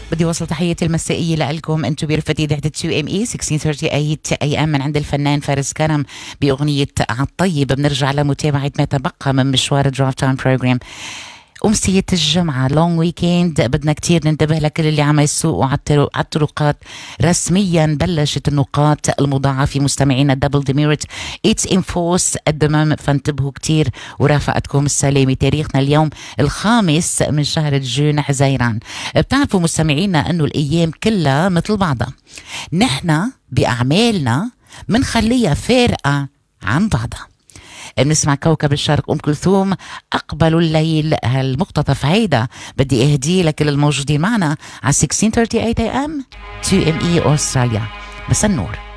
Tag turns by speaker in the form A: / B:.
A: بدي وصل تحياتي المسائية لكم انتم برفقة إذاعة 2ME 1638 AM من عند الفنان فارس كرم بأغنية عالطيب. بنرجع لمتابعة ما تبقى من مشوار درايف تايم بروجرام. أمسية الجمعة لونج ويكند، بدنا كتير ننتبه لكل اللي عم يسوقوا على الطرقات. رسميا بلشت النقاط المضاعفة مستمعينا دبل ديميرت اتس ان فورس الدمام، فانتبهوا كتير ورافقتكم السلامة. تاريخنا اليوم 5 من شهر جون حزيران. بتعرفوا مستمعينا انه الايام كلها مثل بعضها، نحن باعمالنا منخليها فارقة عن بعضها. بنسمع كوكب الشرق أم كلثوم أقبلوا الليل. هالمقتطف هيدا بدي أهديه لكل الموجودين معنا على 1638 AM 2ME أستراليا. بس النور.